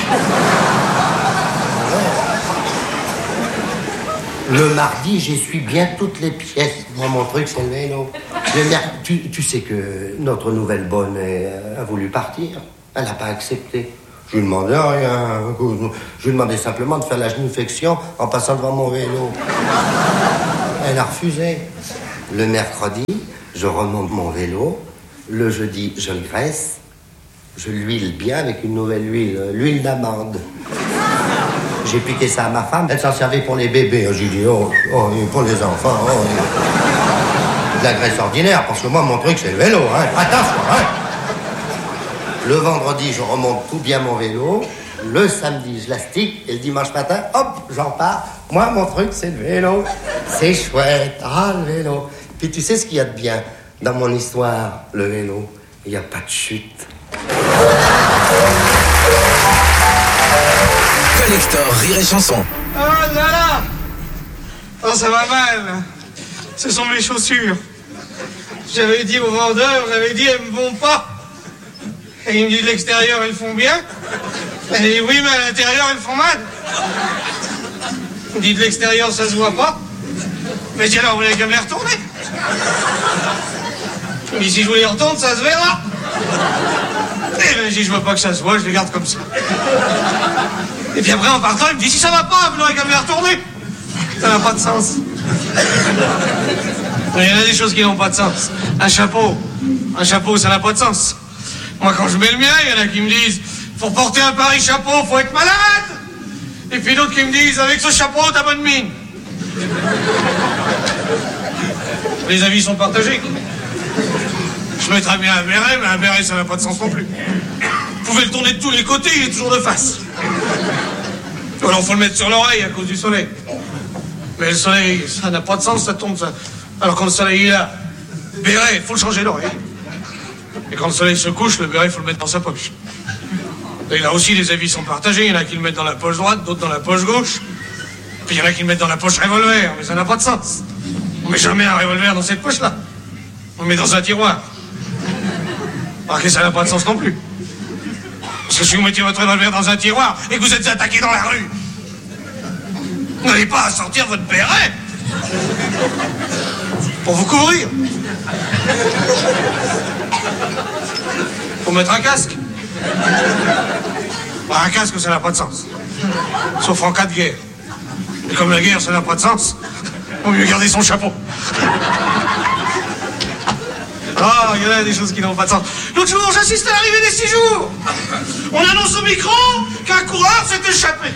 Le mardi, j'essuie bien toutes les pièces. Moi, mon truc, c'est le vélo. Tu sais que notre nouvelle bonne a voulu partir. Elle n'a pas accepté. Je lui demandais rien. Je lui demandais simplement de faire la genuflexion en passant devant mon vélo. Elle a refusé. Le mercredi, je remonte mon vélo. Le jeudi, je le graisse. Je l'huile bien avec une nouvelle huile, l'huile d'amande. J'ai piqué ça à ma femme. Elle s'en servait pour les bébés. J'ai dit, oh, pour les enfants. De la graisse ordinaire, parce que moi, mon truc, c'est le vélo. Hein. Attention, hein. Le vendredi, je remonte tout bien mon vélo. Le samedi, je l'astique. Et le dimanche matin, hop, j'en pars. Moi, mon truc, c'est le vélo. C'est chouette. Ah, le vélo. Puis tu sais ce qu'il y a de bien dans mon histoire, le vélo? Il n'y a pas de chute. Collector Rire et Chanson. Oh là là! Oh, ça va mal. Ce sont mes chaussures. J'avais dit au vendeur, elles me vont pas. Et il me dit de l'extérieur, elles font bien. Et il dit oui, mais à l'intérieur, elles font mal. Il me dit de l'extérieur, ça se voit pas. Mais je dis alors, vous n'avez qu'à me les retourner. Il me dit si je vous les retourne, ça se verra. Et ben, je dis je veux pas que ça se voit, je les garde comme ça. Et puis après, en partant, il me dit si ça va pas, vous n'aurez qu'à me les retourner. Ça n'a pas de sens. Il y en a des choses qui n'ont pas de sens. Un chapeau, ça n'a pas de sens. Moi, quand je mets le mien, il y en a qui me disent pour porter un pareil chapeau, faut être malade. Et puis d'autres qui me disent avec ce chapeau, t'as bonne mine. Les avis sont partagés. Je mettrais bien un béret, mais un béret, ça n'a pas de sens non plus. Vous pouvez le tourner de tous les côtés, il est toujours de face. Ou alors, faut le mettre sur l'oreille à cause du soleil. Mais le soleil, ça n'a pas de sens, ça tombe, ça. Alors quand le soleil est là, béret, faut le changer l'oreille. Et quand le soleil se couche, le béret, faut le mettre dans sa poche. Et là aussi, les avis sont partagés. Il y en a qui le mettent dans la poche droite, d'autres dans la poche gauche. Puis il y en a qui le mettent dans la poche revolver, mais ça n'a pas de sens. On met jamais un revolver dans cette poche-là. On le met dans un tiroir. Alors que ça n'a pas de sens non plus. Parce que si vous mettez votre revolver dans un tiroir et que vous êtes attaqué dans la rue, vous n'allez pas à sortir votre béret pour vous couvrir. Faut mettre un casque. Bah, un casque, ça n'a pas de sens. Sauf en cas de guerre. Et comme la guerre, ça n'a pas de sens, vaut mieux garder son chapeau. Ah, il y en a des choses qui n'ont pas de sens. L'autre jour, j'assiste à l'arrivée des 6 jours. On annonce au micro qu'un coureur s'est échappé.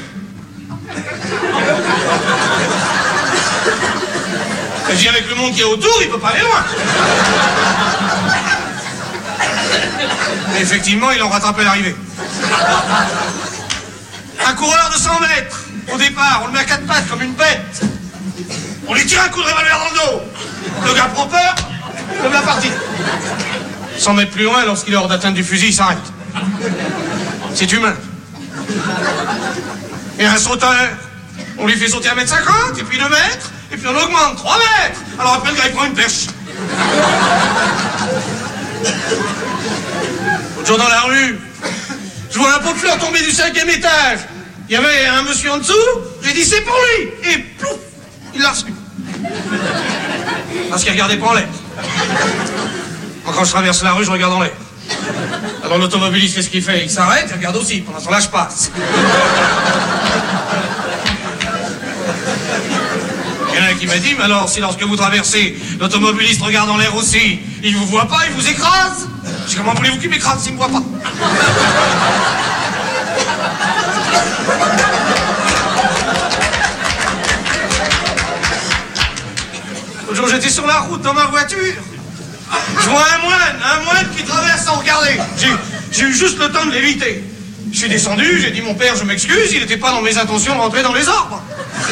Je dis avec le monde qui est autour, il peut pas aller loin. Mais effectivement, ils ont rattrapé l'arrivée. Un coureur de 100 mètres, au départ, on le met à 4 pattes comme une bête. On lui tire un coup de revolver dans le dos. Le gars prend peur, comme la partie. 100 mètres plus loin, lorsqu'il est hors d'atteinte du fusil, il s'arrête. C'est humain. Et un sauteur, on lui fait sauter 1m50, et puis 2 mètres, et puis on augmente 3 mètres. Alors après, le gars, il prend une perche. L'autre jour dans la rue, je vois un pot de fleurs tomber du 5e étage. Il y avait un monsieur en dessous, j'ai dit c'est pour lui. Et plouf, il l'a reçu. Parce qu'il regardait pas en l'air. Moi, quand je traverse la rue, je regarde en l'air. Alors l'automobiliste, qu'est-ce qu'il fait? Il s'arrête, il regarde aussi. Pendant ce temps-là, je passe. Il y en a un qui m'a dit, mais alors, si lorsque vous traversez, l'automobiliste regarde en l'air aussi, il vous voit pas, il vous écrase. Je dis, comment voulez-vous qu'il m'écrase s'il me voit pas? L'autre jour, j'étais sur la route dans ma voiture. Je vois un moine qui traverse sans regarder. J'ai eu juste le temps de l'éviter. Je suis descendu, j'ai dit mon père, je m'excuse, il n'était pas dans mes intentions de rentrer dans les arbres.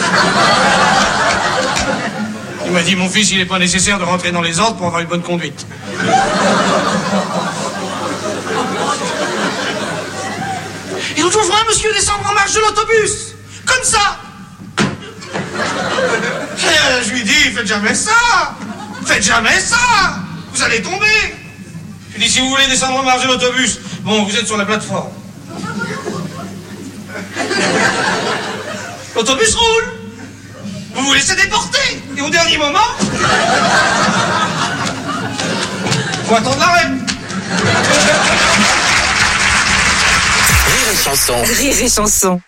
Il m'a dit mon fils, il n'est pas nécessaire de rentrer dans les ordres pour avoir une bonne conduite. Et l'autre jour, je vois un monsieur descendre en marche de l'autobus. Comme ça. Et je lui dis, faites jamais ça. Faites jamais ça. Vous allez tomber. Je lui dis, si vous voulez descendre en marche de l'autobus, bon, vous êtes sur la plateforme. L'autobus roule. Vous vous laissez déporter. Et au dernier moment, faut attendre l'arrêt. Rire et Chanson. Rire et Chanson.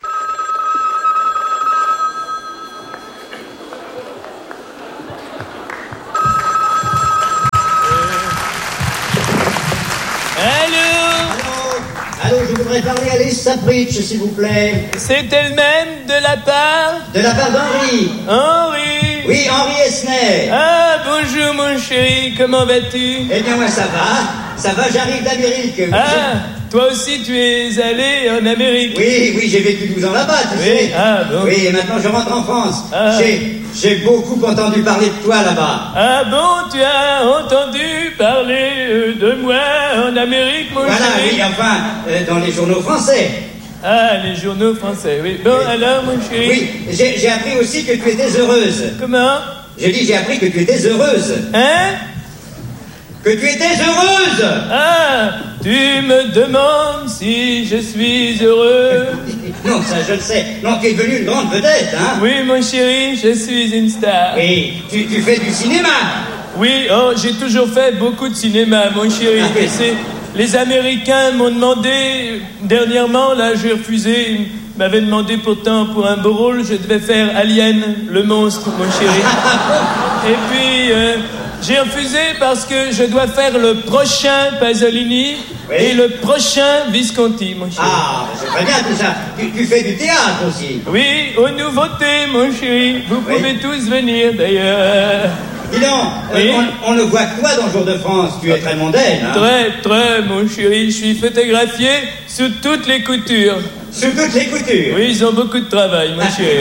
Allô, je voudrais parler à Lise Sapritch, s'il vous plaît. C'est elle-même de la part d'Henri. Henri. Oui, Henri Esner. Ah, bonjour mon chéri, comment vas-tu? Eh bien, moi ça va, j'arrive d'Amérique. Ah, toi aussi tu es allé en Amérique? Oui, j'ai vécu 12 ans là-bas, tu sais. Ah, bon. Oui, et maintenant je rentre en France. Ah. J'ai beaucoup entendu parler de toi là-bas. Ah bon, tu as entendu parler de moi en Amérique, mon chéri? Voilà, oui, enfin, dans les journaux français. Ah, les journaux français, oui. Bon, oui. Alors, mon chéri? Oui, j'ai appris aussi que tu étais heureuse. Comment? J'ai appris que tu étais heureuse. Hein? Que tu étais heureuse! Ah, tu me demandes si je suis heureux? Non, ça je le sais. Non, tu es devenue une grande vedette, hein? Oui, mon chéri, je suis une star. Oui, tu fais du cinéma? Oui, oh, j'ai toujours fait beaucoup de cinéma, mon chéri. Tu sais, les Américains m'ont demandé, dernièrement, là, j'ai refusé. Ils m'avaient demandé pourtant, pour un beau rôle, je devais faire Alien, le monstre, mon chéri. Et puis, j'ai refusé parce que je dois faire le prochain Pasolini et le prochain Visconti, mon chéri. Ah, c'est très bien tout ça. Tu fais du théâtre aussi? Oui, aux nouveautés, mon chéri. Vous pouvez tous venir, d'ailleurs. Dis donc, on ne voit que toi dans le Jour de France. Tu es très mondaine, hein? Très, mon chéri. Je suis photographié sous toutes les coutures. Sous toutes les coutures? Oui, ils ont beaucoup de travail, mon chéri.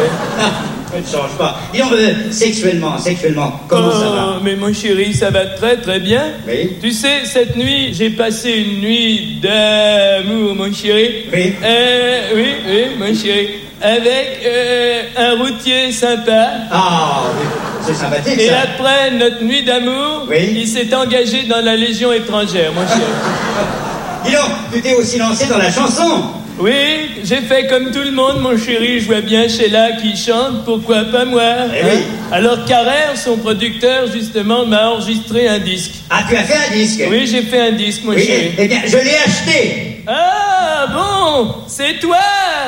Ne change pas. Dis donc, sexuellement, comment ça va? Mais mon chéri, ça va très bien. Oui. Tu sais, cette nuit, j'ai passé une nuit d'amour, mon chéri. Oui. Oui, mon chéri. Avec un routier sympa. Ah, oui. C'est sympathique, ça. Et après notre nuit d'amour, il s'est engagé dans la Légion étrangère, mon chéri. Dis donc, tu t'es aussi lancé dans la chanson? Oui, j'ai fait comme tout le monde, mon chéri. Je vois bien Sheila qui chante, pourquoi pas moi, oui. Alors Carrère, son producteur, justement, m'a enregistré un disque. Ah, tu as fait un disque? Oui, j'ai fait un disque, mon chéri. Eh bien, je l'ai acheté. Ah, bon, c'est toi.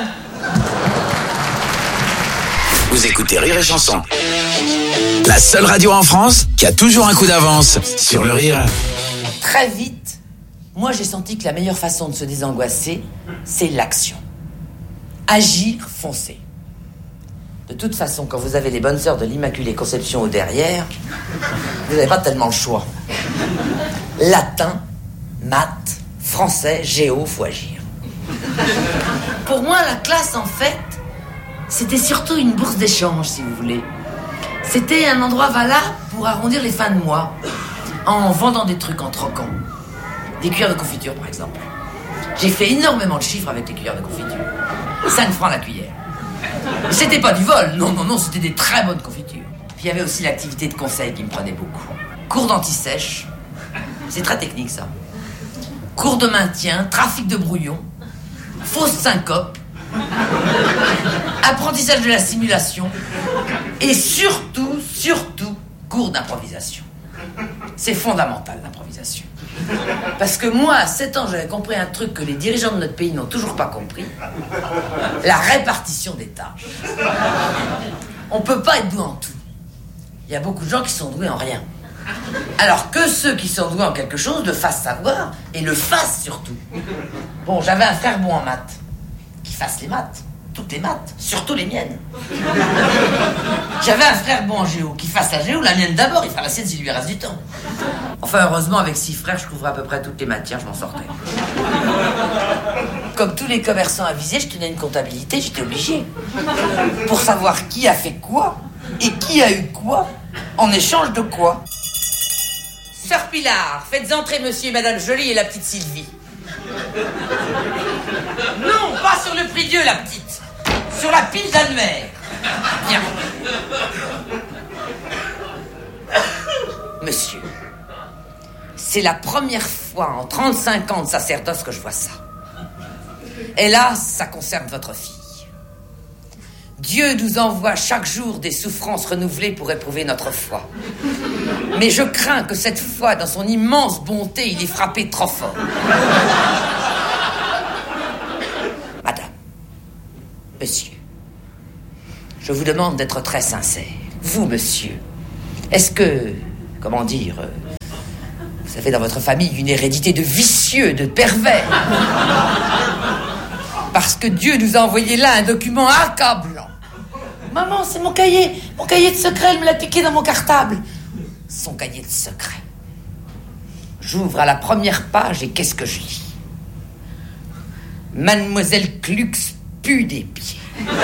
Vous écoutez Rire et Chanson. La seule radio en France qui a toujours un coup d'avance sur le rire. Très vite, moi j'ai senti que la meilleure façon de se désangoisser, c'est l'action. Agir, foncer. De toute façon, quand vous avez les bonnes sœurs de l'Immaculée Conception au derrière, vous n'avez pas tellement le choix. Latin, maths, français, géo, faut agir. Pour moi, la classe, en fait, c'était surtout une bourse d'échange, si vous voulez. C'était un endroit valable pour arrondir les fins de mois, en vendant des trucs, en troquant. Des cuillères de confiture, par exemple. J'ai fait énormément de chiffres avec les cuillères de confiture. 5 francs la cuillère. C'était pas du vol, non, c'était des très bonnes confitures. Puis il y avait aussi l'activité de conseil qui me prenait beaucoup. Cours d'anti-sèche, c'est très technique ça. Cours de maintien, trafic de brouillon, fausse syncope, apprentissage de la simulation et surtout, cours d'improvisation. C'est fondamental, l'improvisation. Parce que moi, à 7 ans, j'avais compris un truc que les dirigeants de notre pays n'ont toujours pas compris. La répartition des tâches. On peut pas être doué en tout. Il y a beaucoup de gens qui sont doués en rien. Alors que ceux qui sont doués en quelque chose le fassent savoir et le fassent surtout. Bon, j'avais un frère bon en maths. Qui fasse les maths. Toutes les maths, surtout les miennes. J'avais un frère bon en géo, qui fasse la géo, la mienne d'abord, il fera la sienne s'il lui reste du temps. Enfin, heureusement, avec 6 frères, je couvrais à peu près toutes les matières, je m'en sortais. Comme tous les commerçants avisés, je tenais une comptabilité, j'étais obligé. Pour savoir qui a fait quoi, et qui a eu quoi, en échange de quoi. Sœur Pilar, faites entrer monsieur et madame Jolie et la petite Sylvie. Non, pas sur le prie-dieu, la petite. Sur la pile d'Anne-Mère. Viens. Monsieur, c'est la première fois en 35 ans de sacerdoce que je vois ça. Hélas, ça concerne votre fille. Dieu nous envoie chaque jour des souffrances renouvelées pour éprouver notre foi. Mais je crains que cette fois, dans son immense bonté, il ait frappé trop fort. Monsieur, je vous demande d'être très sincère. Vous, monsieur, est-ce que, comment dire, vous avez dans votre famille une hérédité de vicieux, de pervers? Parce que Dieu nous a envoyé là un document accablant. Maman, c'est mon cahier de secret, elle me l'a piqué dans mon cartable. Son cahier de secret. J'ouvre à la première page et qu'est-ce que je lis? Mademoiselle Klux pue des pieds.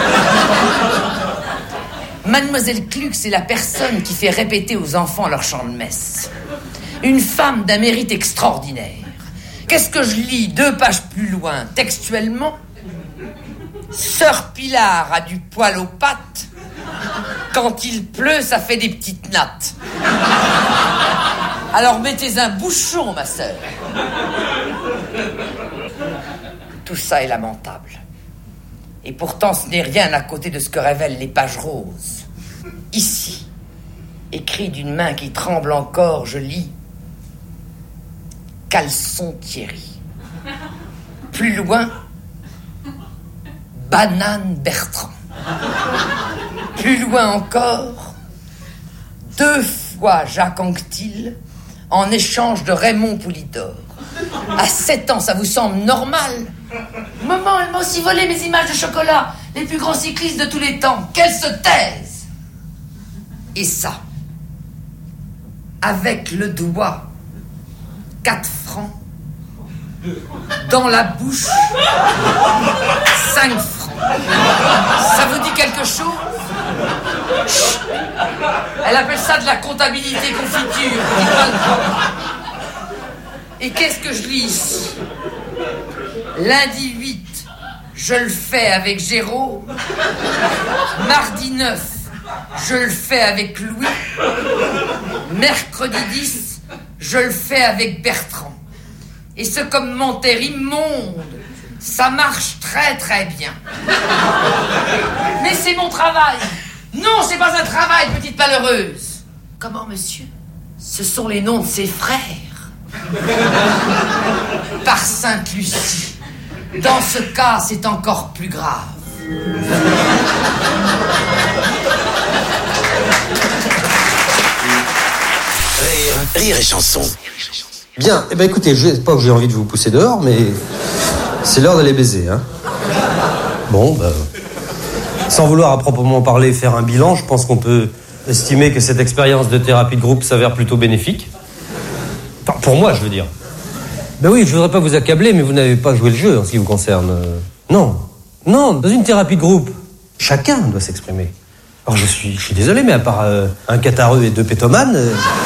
Mademoiselle Klux est la personne qui fait répéter aux enfants leur chant de messe. Une femme d'un mérite extraordinaire. Qu'est-ce que je lis 2 pages plus loin, textuellement? Sœur Pilar a du poil aux pattes. Quand il pleut, ça fait des petites nattes. Alors mettez un bouchon, ma sœur. Tout ça est lamentable. Et pourtant, ce n'est rien à côté de ce que révèlent les pages roses. Ici, écrit d'une main qui tremble encore, je lis « Caleçon Thierry ». Plus loin, « Banane Bertrand ». Plus loin encore, 2 fois Jacques Anquetil en échange de Raymond Poulidor. À 7 ans, ça vous semble normal? Maman, elle m'a aussi volé mes images de chocolat, les plus grands cyclistes de tous les temps. Qu'elle se taise! Et ça, avec le doigt, 4 francs, dans la bouche, 5 francs. Ça vous dit quelque chose? Chut. Elle appelle ça de la comptabilité confiture. Et qu'est-ce que je lis ici? Lundi 8, je le fais avec Géraud. Mardi 9, je le fais avec Louis. Mercredi 10, je le fais avec Bertrand. Et ce commentaire immonde, ça marche très très bien. Mais c'est mon travail. Non, c'est pas un travail, petite malheureuse. Comment, monsieur? Ce sont les noms de ses frères. Par Sainte-Lucie. Dans ce cas, c'est encore plus grave. Rire et chanson. Bien, eh ben écoutez, pas que j'ai envie de vous pousser dehors, mais c'est l'heure d'aller baiser, hein. Bon, bah, sans vouloir à proprement parler faire un bilan, je pense qu'on peut estimer que cette expérience de thérapie de groupe s'avère plutôt bénéfique. Enfin, pour moi, je veux dire. Ben oui, je voudrais pas vous accabler, mais vous n'avez pas joué le jeu en ce qui vous concerne. Non, dans une thérapie de groupe, chacun doit s'exprimer. Alors je suis désolé, mais à part un catarreux et 2 pétomanes,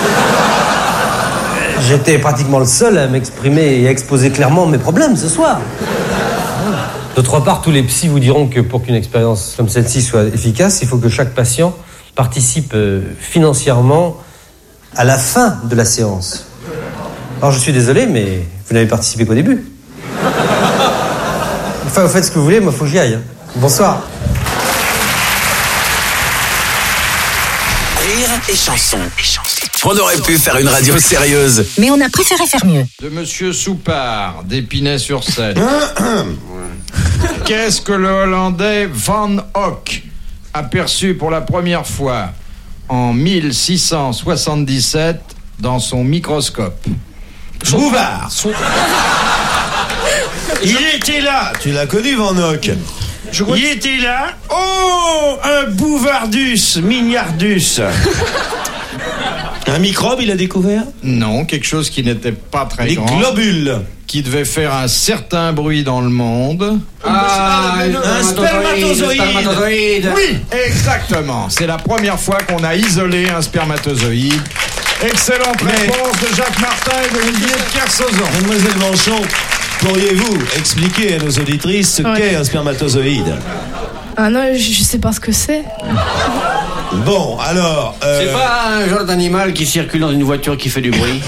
j'étais pratiquement le seul à m'exprimer et à exposer clairement mes problèmes ce soir. D'autre part, tous les psys vous diront que pour qu'une expérience comme celle-ci soit efficace, il faut que chaque patient participe financièrement à la fin de la séance. Alors je suis désolé, mais vous n'avez participé qu'au début. Enfin, vous faites ce que vous voulez, moi, faut que j'y aille. Bonsoir. Rire et chanson. On aurait pu faire une radio sérieuse. Mais on a préféré faire mieux. De Monsieur Soupard, d'Épinay-sur-Seine. Qu'est-ce que le Hollandais Van Hock a perçu pour la première fois en 1677 dans son microscope? Bouvard. Il était là. Tu l'as connu, Van Hock? Il était là. Oh, un bouvardus, mignardus. Un microbe, il a découvert? Non, quelque chose qui n'était pas très grand. Les globules. Qui devait faire un certain bruit dans le monde. Un spermatozoïde. Oui, exactement. C'est la première fois qu'on a isolé un spermatozoïde. Excellente réponse de Jacques Martin et d'Olivier de Kersauzon. Mademoiselle Manchon, pourriez-vous expliquer à nos auditrices ce qu'est un spermatozoïde? Ah non, je sais pas ce que c'est. Bon, alors... C'est pas un genre d'animal qui circule dans une voiture qui fait du bruit?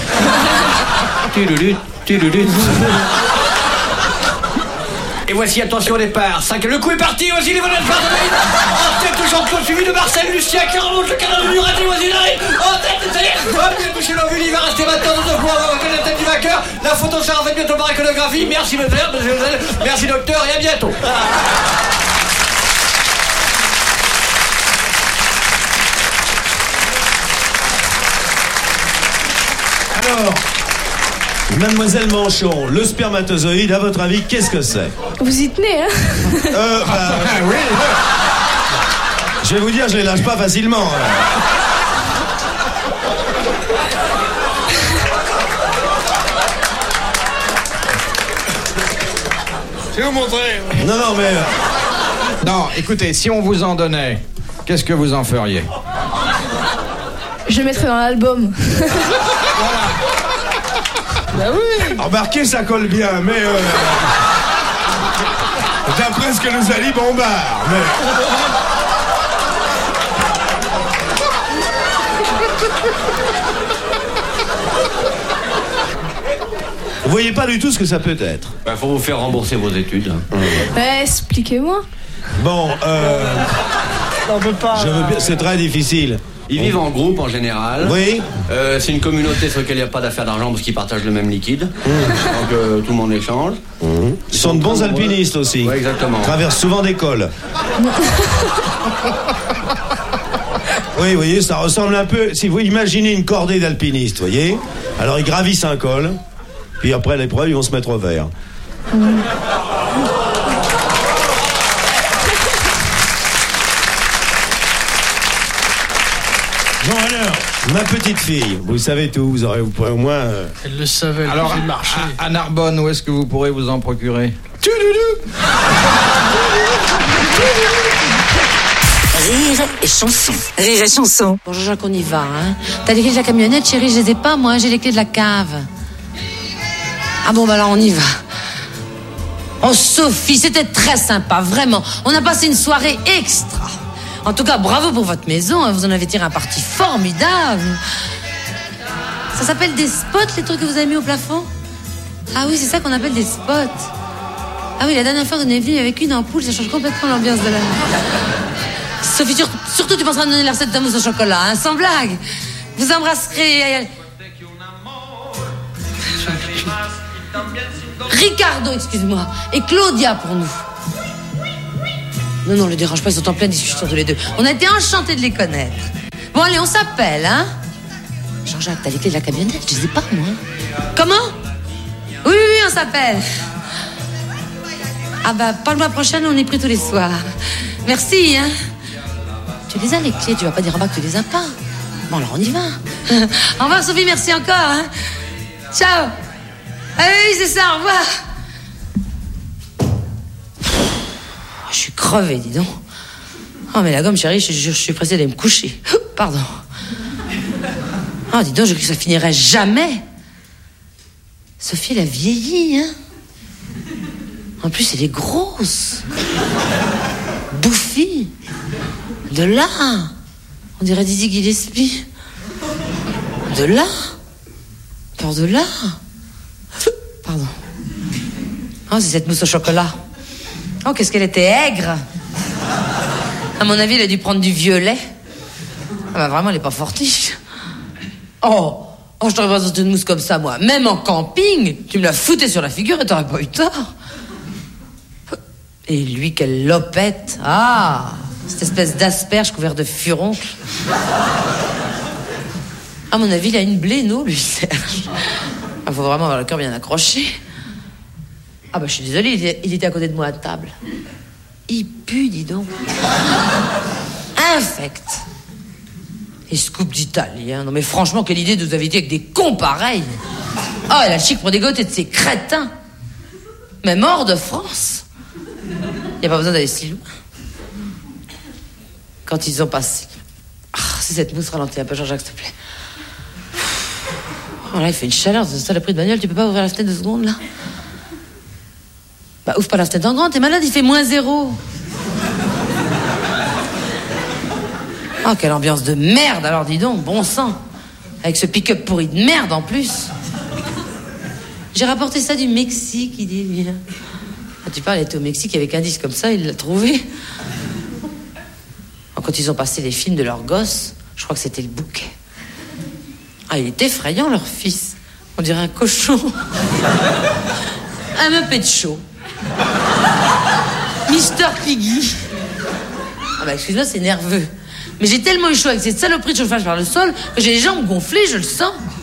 Et voici, attention au départ. 5, le coup est parti, voici les volets de Spartanoïde. En tête, le champion suivi de Marcel Lucien qui remonte le canal du raté, voici l'arrêt. En tête, ça y est. Hop, il a touché l'ovule, il va rester maintenant dans ce point. On va voir la tête du vainqueur. La photo sera en fait bientôt par iconographie. Merci, monsieur. Merci, docteur, et à bientôt. Alors, Mademoiselle Manchon, le spermatozoïde, à votre avis, qu'est-ce que c'est? Vous y tenez, hein? Oui. Je vais vous dire, je les lâche pas facilement. Je vais vous montrer. Non, mais... Non, écoutez, si on vous en donnait, qu'est-ce que vous en feriez? Je le mettrai dans l'album. Bah oui. Remarquez, ça colle bien, mais... D'après ce que nous a dit Bombard, mais... Vous voyez pas du tout ce que ça peut être. Bah, faut vous faire rembourser vos études. Expliquez-moi. Bon, On peut pas... c'est très difficile. Ils vivent en groupe en général. Oui. C'est une communauté sur laquelle il n'y a pas d'affaires d'argent parce qu'ils partagent le même liquide. Donc tout le monde échange. Ils sont de bons alpinistes aussi. Oui, exactement. Ils traversent souvent des cols. Oui, vous voyez, ça ressemble un peu... Si vous imaginez une cordée d'alpinistes, vous voyez. Alors ils gravissent un col, puis après l'épreuve, ils vont se mettre au vert. Bon alors, ma petite fille, vous savez tout, vous pourrez au moins... Elle le savait, alors, elle marché. À Narbonne, où est-ce que vous pourrez vous en procurer? Rire et chanson. Rire et chanson. Bon, Jean-Jacques, on y va, hein. T'as les clés de la camionnette, chérie? Je les ai pas, moi, j'ai les clés de la cave. Ah bon, bah là, on y va. Oh, Sophie, c'était très sympa, vraiment. On a passé une soirée extra. En tout cas, bravo pour votre maison, vous en avez tiré un parti formidable. Ça s'appelle des spots, les trucs que vous avez mis au plafond? Ah oui, c'est ça qu'on appelle des spots. Ah oui, la dernière fois qu'on est venu avec une ampoule, ça change complètement l'ambiance de la... Sophie, surtout tu penseras à me donner la recette de mousse au chocolat, hein, sans blague. Vous embrasserez... Ricardo, excuse-moi, et Claudia pour nous. Non, le dérange pas, ils sont en pleine discussion tous les deux. On a été enchantés de les connaître. Bon, allez, on s'appelle, hein? Jean-Jacques, t'as les clés de la camionnette? Je les ai pas, moi. Comment? Oui, on s'appelle. Ah bah, pas le mois prochain, on est pris tous les soirs. Merci, hein? Tu les as, les clés, tu vas pas dire en bas que tu les as pas. Bon, alors on y va. Au revoir, Sophie, merci encore, hein? Ciao. Ah oui, c'est ça, au revoir. Je suis crevée, dis donc. Oh, mais la gomme, chérie, je suis pressée d'aller me coucher. Pardon. Oh, dis donc, j'ai cru que ça finirait jamais. Sophie, elle a vieilli, hein. En plus, elle est grosse. Bouffie. De là. On dirait Dizzy Gillespie. De là. Encore de là. Pardon. Oh, c'est cette mousse au chocolat. Oh, qu'est-ce qu'elle était aigre. À mon avis, elle a dû prendre du violet. Ah bah vraiment, elle est pas fortiche. Oh, je t'aurais pas sorti une mousse comme ça, moi. Même en camping, tu me la foutais sur la figure et t'aurais pas eu tort. Et lui, quelle lopette. Ah, cette espèce d'asperge couvert de furoncle. À mon avis, il a une bléno, lui, Serge. Il faut vraiment avoir le cœur bien accroché. Ah bah je suis désolée, il était à côté de moi à table. Il pue, dis donc. Infect. Et scoop d'italien. Non mais franchement, quelle idée de vous inviter avec des cons pareils. Oh, elle a chic pour dégoter de ces crétins. Même hors de France. Y a pas besoin d'aller si loin. Quand ils ont passé... Ah, si cette mousse ralentit un peu, Jean-Jacques, s'il te plaît. Oh là, il fait une chaleur, c'est ça le prix de bagnole, tu peux pas ouvrir la fenêtre 2 secondes, là? Bah, ouvre pas la fenêtre en grand, t'es malade, il fait -0. Oh, quelle ambiance de merde, alors dis donc, bon sang. Avec ce pick-up pourri de merde, en plus. J'ai rapporté ça du Mexique, il dit, lui. Quand tu parles, il était au Mexique avec un disque comme ça, il l'a trouvé. Quand ils ont passé les films de leurs gosses, je crois que c'était le bouquet. Ah, il est effrayant, leur fils. On dirait un cochon. Un Muppet de chaud. Mister Piggy. Ah bah excuse-moi, c'est nerveux. Mais j'ai tellement eu chaud avec cette saloperie de chauffage par le sol que j'ai les jambes gonflées, je le sens.